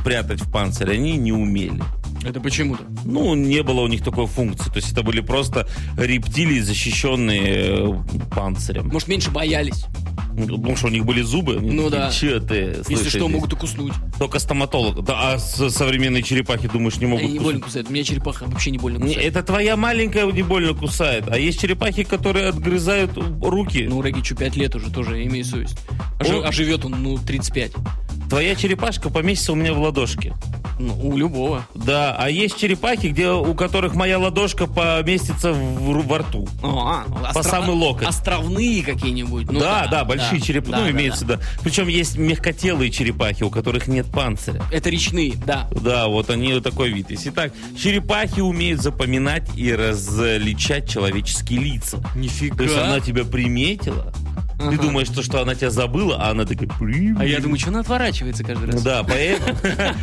спрятать в панцирь они не умели. Это почему-то? Ну, не было у них такой функции. То есть это были просто рептилии, защищенные панцирем. Может, меньше боялись? Потому что у них были зубы. Ну да. Че ты? Если что, могут и куснуть. Только стоматолог. Да, а современные черепахи, думаешь, не могут Они не больно кусают. У меня черепаха вообще не больно кусает. Это твоя маленькая не больно кусает. А есть черепахи, которые отгрызают руки. Ну, Регичу 5 лет уже, тоже имею совесть. А живет он, 35. Твоя черепашка поместится у меня в ладошке. Ну, у любого. Да, а есть черепахи, у которых моя ладошка поместится во рту. По самый локоть. Островные какие-нибудь. Ну, да, большие черепахи. Да, имеется, да. Причем есть мягкотелые черепахи, у которых нет панциря. Это речные, да. Да, вот они вот такой вид есть. Итак, черепахи умеют запоминать и различать человеческие лица. Нифига. То есть она тебя приметила. Ага. Ты думаешь, что она тебя забыла, а она такая... Привет. А я думаю, что она отворачивается каждый раз. Да, поэтому...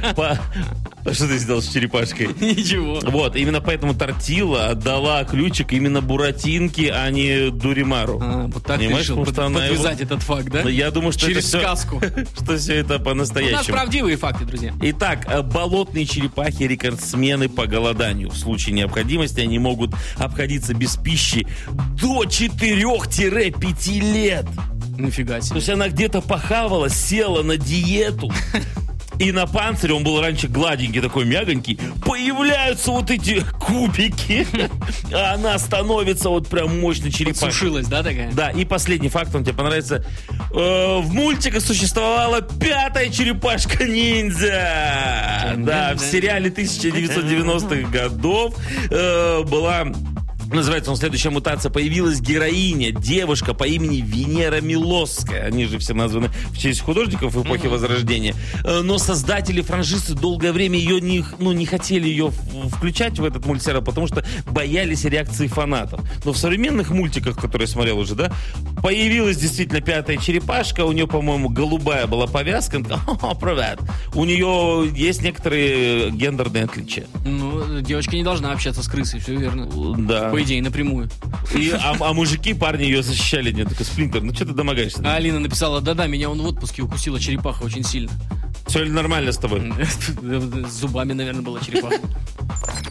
Что ты сделал с черепашкой? Ничего. Вот, именно поэтому Тортила отдала ключик именно Буратинке, а не Дуримару. Вот так ты решил подвязать этот факт, да? Я думаю, что через сказку. Что все это по-настоящему. У нас правдивые факты, друзья. Итак, болотные черепахи рекордсмены по голоданию. В случае необходимости они могут обходиться без пищи до 4-5 лет. Нифига себе. То есть она где-то похавала, села на диету. И на панцире, он был раньше гладенький, такой мягонький, появляются вот эти кубики, а она становится вот прям мощной черепахой. Подсушилась, да, такая? Да, и последний факт, он тебе понравится. В мультиках существовала 5-я черепашка-ниндзя. Да, в сериале 1990-х годов была... Называется он «Следующая мутация». Появилась героиня, девушка по имени Венера Милосская. Они же все названы в честь художников эпохи Возрождения. Но создатели франшизы долгое время ее не хотели ее включать в этот мультсериал, потому что боялись реакции фанатов. Но в современных мультиках, которые я смотрел уже, да, появилась действительно 5-я черепашка. У нее, по-моему, голубая была повязка. Привет. У нее есть некоторые гендерные отличия. Ну, девочка не должна общаться с крысой, все верно. Да. По идее, напрямую. А мужики, парни ее защищали. Нет, такой Сплинтер, ну что ты домогаешься? А Алина написала: да-да, меня он в отпуске укусила черепаха очень сильно. Все ли нормально с тобой? С зубами, наверное, была черепаха.